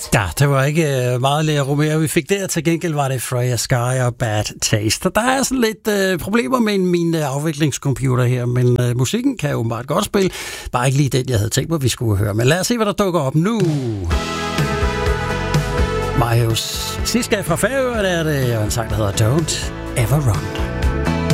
Ja, det var ikke meget Lea Romero, vi fik der. Til gengæld var det Freya Sky og Bad Taste. Der er sådan lidt problemer med min afviklingscomputer her, men musikken kan jo meget godt spille. Bare ikke lige den, jeg havde tænkt på, vi skulle høre. Men lad os se, hvad der dukker op nu. Marius Siska fra Færøerne er det, og en sang, der hedder Don't Ever Run.